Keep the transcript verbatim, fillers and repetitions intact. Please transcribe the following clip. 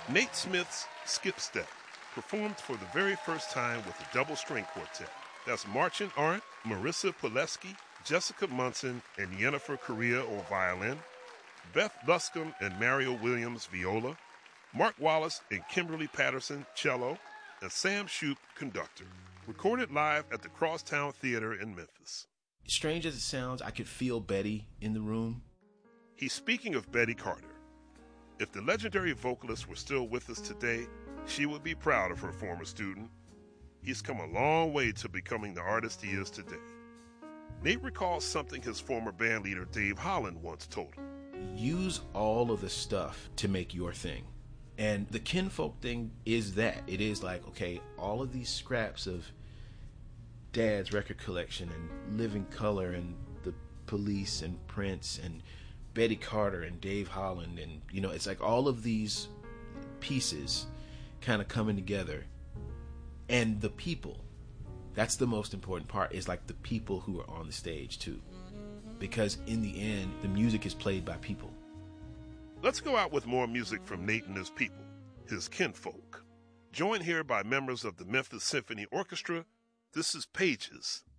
Nate Smith's Skip Step, performed for the very first time with a double string quartet. That's Marchant Arndt, Marissa Pileski, Jessica Munson, and Yennefer Correa on violin, Beth Luscombe and Mario Williams viola, Mark Wallace and Kimberly Patterson cello, and Sam Shoup conductor. Recorded live at the Crosstown Theater in Memphis. Strange as it sounds, I could feel Betty in the room. He's speaking of Betty Carter. If the legendary vocalist were still with us today, she would be proud of her former student. He's come a long way to becoming the artist he is today. Nate recalls something his former bandleader Dave Holland once told him. Use all of the stuff to make your thing. And the kinfolk thing is that. It is like, okay, all of these scraps of Dad's record collection and Living Color and the Police and Prince and Betty Carter and Dave Holland, and you know, it's like all of these pieces kind of coming together. And the people, that's the most important part, is like the people who are on the stage too, because in the end the music is played by people. Let's go out with more music from Nate and his people, his kinfolk. Joined here by members of the Memphis Symphony Orchestra, this is Pages.